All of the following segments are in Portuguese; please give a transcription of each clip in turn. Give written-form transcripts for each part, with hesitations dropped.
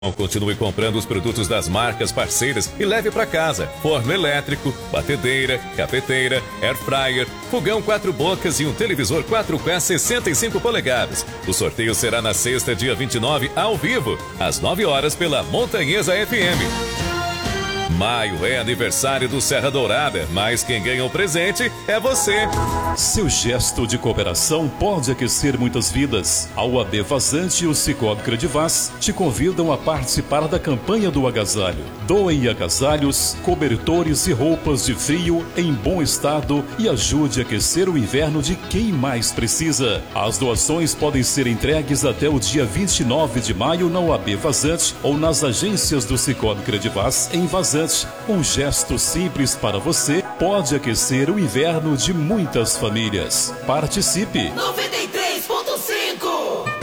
Continue comprando os produtos das marcas parceiras e leve para casa forno elétrico, batedeira, cafeteira, air fryer, fogão 4 bocas e um televisor 4K 65 polegadas. O sorteio será na sexta, dia 29, ao vivo, às 9 horas pela Montanhesa FM. Maio é aniversário do Serra Dourada, mas quem ganha o presente é você. Seu gesto de cooperação pode aquecer muitas vidas. A UAB Vazante e o Sicoob Credivaz te convidam a participar da campanha do agasalho. Doem agasalhos, cobertores e roupas de frio em bom estado e ajude a aquecer o inverno de quem mais precisa. As doações podem ser entregues até o dia 29 de maio na UAB Vazante ou nas agências do Sicoob Credivaz em Vazante. Um gesto simples para você pode aquecer o inverno de muitas famílias. Participe! 93.5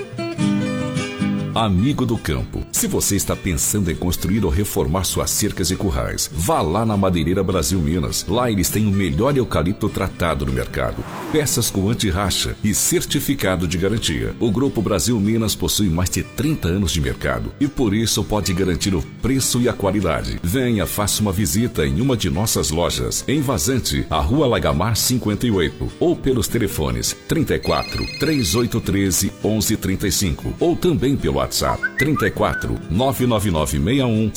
Amigo do campo, se você está pensando em construir ou reformar suas cercas e currais, vá lá na Madeireira Brasil Minas. Lá eles têm o melhor eucalipto tratado no mercado. Peças com anti-racha e certificado de garantia. O Grupo Brasil Minas possui mais de 30 anos de mercado e por isso pode garantir o preço e a qualidade. Venha, faça uma visita em uma de nossas lojas, em Vazante, a Rua Lagamar 58, ou pelos telefones 34 3813 1135 ou também pelo WhatsApp 34 99961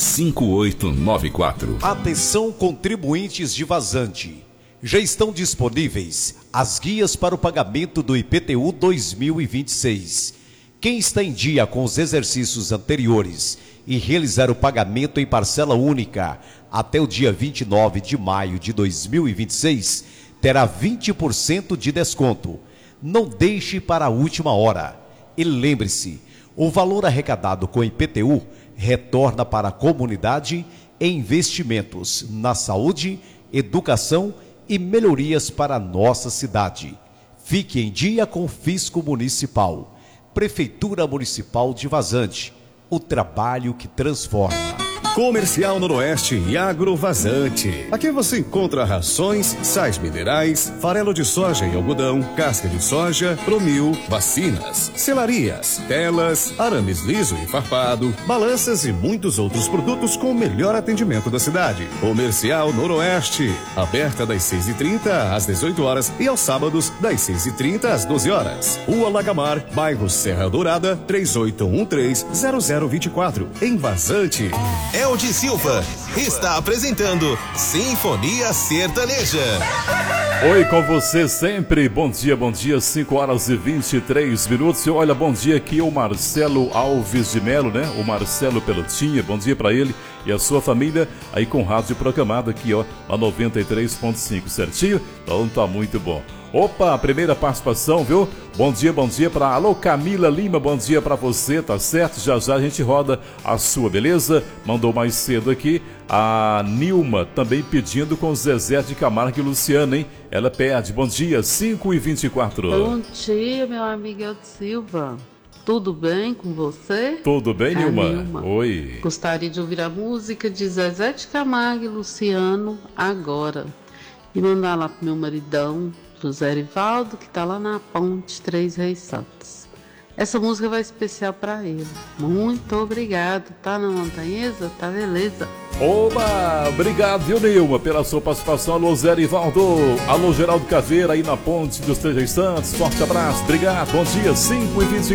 5894. Atenção, contribuintes de Vazante. Já estão disponíveis as guias para o pagamento do IPTU 2026. Quem está em dia com os exercícios anteriores e realizar o pagamento em parcela única até o dia 29 de maio de 2026 terá 20% de desconto. Não deixe para a última hora. E lembre-se, o valor arrecadado com IPTU retorna para a comunidade em investimentos na saúde, educação e melhorias para a nossa cidade. Fique em dia com o Fisco Municipal. Prefeitura Municipal de Vazante. O trabalho que transforma. Comercial Noroeste e Agro Vazante. Aqui você encontra rações, sais minerais, farelo de soja e algodão, casca de soja, promil, vacinas, selarias, telas, arames liso e farpado, balanças e muitos outros produtos com o melhor atendimento da cidade. Comercial Noroeste, aberta das 6h30 às 18 horas e aos sábados das 6h30 às 12 horas. Rua Lagamar, bairro Serra Dourada, 3813-0024, em Vazante. Eldi Silva está apresentando Sinfonia Sertaneja. Oi, com você sempre. Bom dia, 5 horas e 23 minutos. E olha, bom dia aqui o Marcelo Alves de Melo, né? O Marcelo Pelotinha, bom dia para ele e a sua família aí com rádio programado aqui, ó, na 93.5, certinho? Então tá muito bom. Opa, primeira participação, viu? Bom dia para alô Camila Lima, bom dia para você, tá certo? Já já a gente roda a sua, beleza? Mandou mais cedo aqui a Nilma, também pedindo com Zezé de Camargo e Luciano, hein? Ela pede, bom dia, 5h24. Bom dia, meu amigo Elton Silva. Tudo bem com você? Tudo bem, Nilma? Nilma. Oi. Gostaria de ouvir a música de Zezé de Camargo e Luciano agora. E mandar lá pro meu maridão, José Rivaldo, que tá lá na Ponte Três Reis Santos. Essa música vai especial para ele. Muito obrigado. Tá na Montanhesa? Tá beleza. Oba, obrigado, viu, Nilma, pela sua participação. Alô, Zé Rivaldo. Alô, Geraldo Caveira, aí na Ponte dos Três Reis Santos. Forte abraço, obrigado. Bom dia, 5h24.